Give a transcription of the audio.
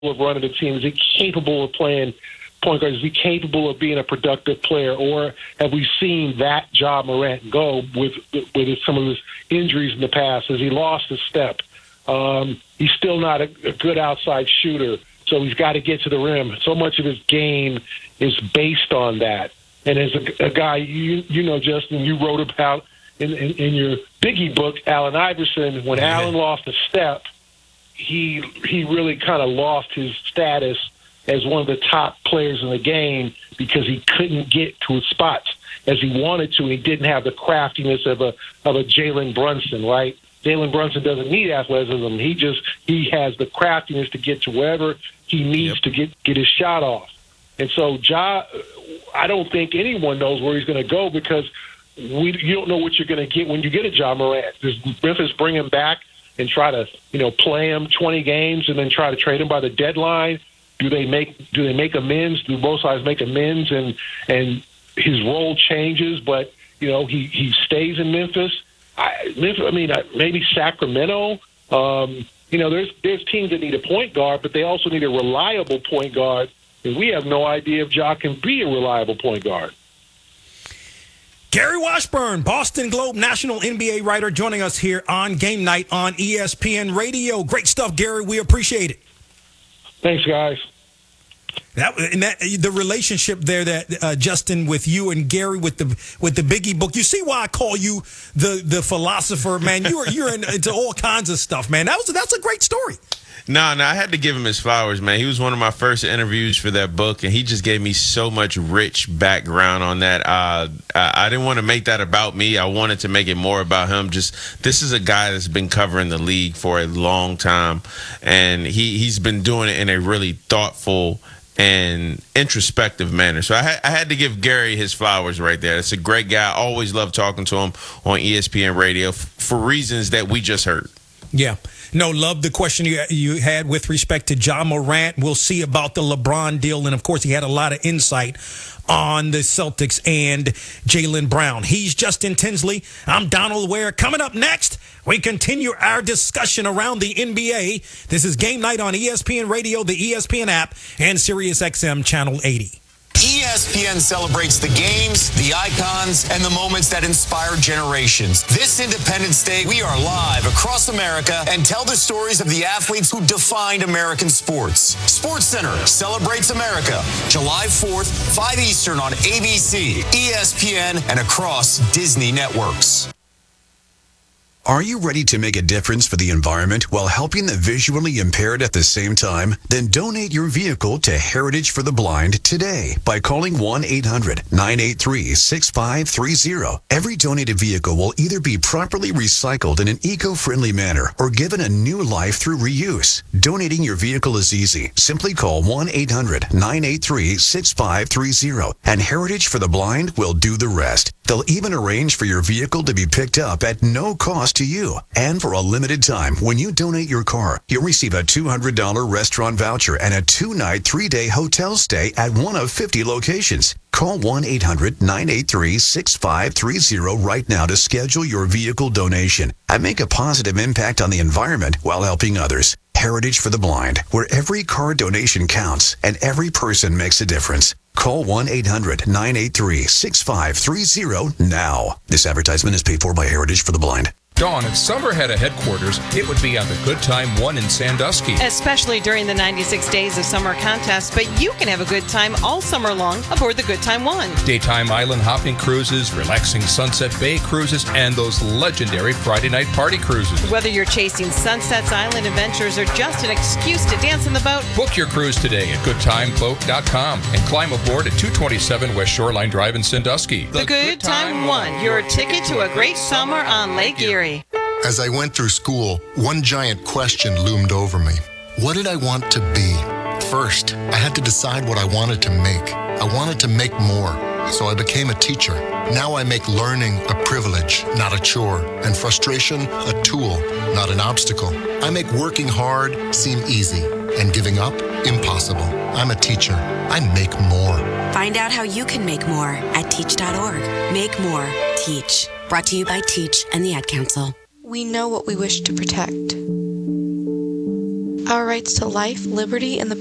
of running the team? Is he capable of playing point guard? Is he capable of being a productive player? Or have we seen that Ja Morant go with some of his injuries in the past? Has he lost his step? He's still not a good outside shooter, so he's got to get to the rim. So much of his game is based on that. And as a guy, you know, Justin, you wrote about in your Biggie book, Allen Iverson, when Allen lost a step, he really kind of lost his status as one of the top players in the game because he couldn't get to his spots as he wanted to. He didn't have the craftiness of a Jalen Brunson, right? Jalen Brunson doesn't need athleticism. He has the craftiness to get to wherever he needs to get his shot off. And so Ja, I don't think anyone knows where he's going to go because you don't know what you're going to get when you get a Ja Morant. Does Memphis bring him back and try to, play him 20 games and then try to trade him by the deadline? Do they make amends? Do both sides make amends and his role changes, but he stays in Memphis? Maybe Sacramento. There's teams that need a point guard, but they also need a reliable point guard. And we have no idea if Ja can be a reliable point guard. Gary Washburn, Boston Globe national NBA writer, joining us here on Game Night on ESPN Radio. Great stuff, Gary. We appreciate it. Thanks, guys. The relationship there that Justin with you and Gary with the Biggie book. You see why I call you the philosopher, man. You're into all kinds of stuff, man. That's a great story. No, I had to give him his flowers, man. He was one of my first interviews for that book, and he just gave me so much rich background on that. I didn't want to make that about me. I wanted to make it more about him. This is a guy that's been covering the league for a long time, and he's been doing it in a really thoughtful and introspective manner. So I had to give Gary his flowers right there. It's a great guy. I always love talking to him on ESPN Radio for reasons that we just heard. Yeah. No, love the question you had with respect to Ja Morant. We'll see about the LeBron deal. And, of course, he had a lot of insight on the Celtics and Jaylen Brown. He's Justin Tinsley. I'm Donald Ware. Coming up next, we continue our discussion around the NBA. This is Game Night on ESPN Radio, the ESPN app, and SiriusXM Channel 80. ESPN celebrates the games, the icons, and the moments that inspire generations. This Independence Day, we are live across America and tell the stories of the athletes who defined American sports. SportsCenter celebrates America, July 4th, 5 Eastern on ABC, ESPN, and across Disney networks. Are you ready to make a difference for the environment while helping the visually impaired at the same time? Then donate your vehicle to Heritage for the Blind today by calling 1-800-983-6530. Every donated vehicle will either be properly recycled in an eco-friendly manner or given a new life through reuse. Donating your vehicle is easy. Simply call 1-800-983-6530 and Heritage for the Blind will do the rest. They'll even arrange for your vehicle to be picked up at no cost to you. And for a limited time, when you donate your car, you'll receive a $200 restaurant voucher and a 2-night, 3-day hotel stay at one of 50 locations. Call 1-800-983-6530 right now to schedule your vehicle donation and make a positive impact on the environment while helping others. Heritage for the Blind, where every car donation counts and every person makes a difference. Call 1-800-983-6530 now. This advertisement is paid for by Heritage for the Blind. Dawn, if summer had a headquarters, it would be on the Good Time 1 in Sandusky. Especially during the 96 Days of Summer contest, but you can have a good time all summer long aboard the Good Time 1. Daytime island hopping cruises, relaxing Sunset Bay cruises, and those legendary Friday night party cruises. Whether you're chasing Sunset's island adventures or just an excuse to dance in the boat, book your cruise today at goodtimeboat.com and climb aboard at 227 West Shoreline Drive in Sandusky. The Good Time 1, your ticket to a great summer on Lake Erie. As I went through school, one giant question loomed over me. What did I want to be? First, I had to decide what I wanted to make. I wanted to make more, so I became a teacher. Now I make learning a privilege, not a chore, and frustration a tool, not an obstacle. I make working hard seem easy, and giving up impossible. I'm a teacher. I make more. Find out how you can make more at teach.org. Make more. Teach. Brought to you by Teach and the Ad Council. We know what we wish to protect. Our rights to life, liberty, and the